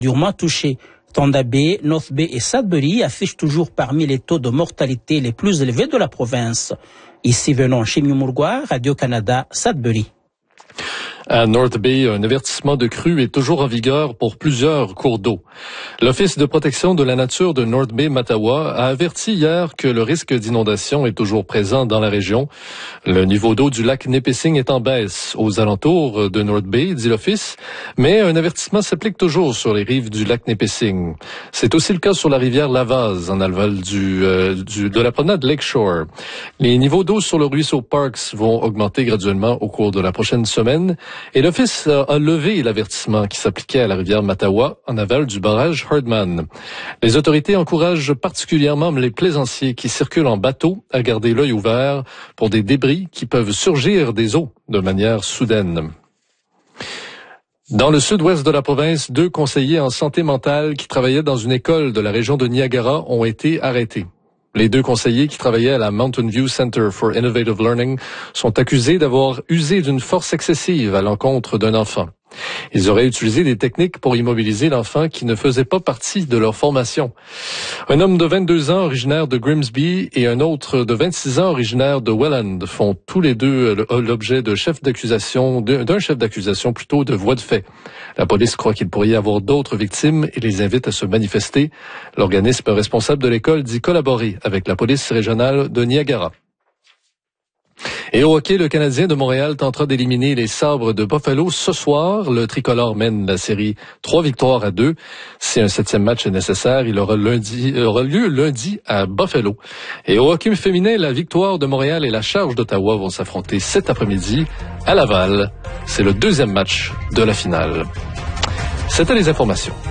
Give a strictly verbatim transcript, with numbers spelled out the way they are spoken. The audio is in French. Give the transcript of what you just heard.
durement touchés. Thunder Bay, North Bay et Sudbury affichent toujours parmi les taux de mortalité les plus élevés de la province. Ici venons chez Murgua, Radio-Canada, Sudbury. À North Bay, un avertissement de crue est toujours en vigueur pour plusieurs cours d'eau. L'Office de protection de la nature de North Bay, Mattawa, a averti hier que le risque d'inondation est toujours présent dans la région. Le niveau d'eau du lac Nipissing est en baisse aux alentours de North Bay, dit l'Office, mais un avertissement s'applique toujours sur les rives du lac Nipissing. C'est aussi le cas sur la rivière Lavaz, en aval du, euh, du, de la promenade Lakeshore. Les niveaux d'eau sur le ruisseau Parks vont augmenter graduellement au cours de la prochaine semaine. Et l'Office a levé l'avertissement qui s'appliquait à la rivière Mattawa en aval du barrage Herdman. Les autorités encouragent particulièrement les plaisanciers qui circulent en bateau à garder l'œil ouvert pour des débris qui peuvent surgir des eaux de manière soudaine. Dans le sud-ouest de la province, deux conseillers en santé mentale qui travaillaient dans une école de la région de Niagara ont été arrêtés. Les deux conseillers qui travaillaient à la Mountain View Center for Innovative Learning sont accusés d'avoir usé d'une force excessive à l'encontre d'un enfant. Ils auraient utilisé des techniques pour immobiliser l'enfant qui ne faisait pas partie de leur formation. Un homme de vingt-deux ans originaire de Grimsby et un autre de vingt-six ans originaire de Welland font tous les deux l'objet de chef d'accusation, d'un chef d'accusation plutôt de voie de fait. La police croit qu'il pourrait y avoir d'autres victimes et les invite à se manifester. L'organisme responsable de l'école dit collaborer avec la police régionale de Niagara. Et au hockey, le Canadien de Montréal tentera d'éliminer les Sabres de Buffalo ce soir. Le tricolore mène la série trois victoires à deux. Si un septième match est nécessaire, il aura, lundi, aura lieu lundi à Buffalo. Et au hockey féminin, la victoire de Montréal et la charge d'Ottawa vont s'affronter cet après-midi à Laval. C'est le deuxième match de la finale. C'était les informations.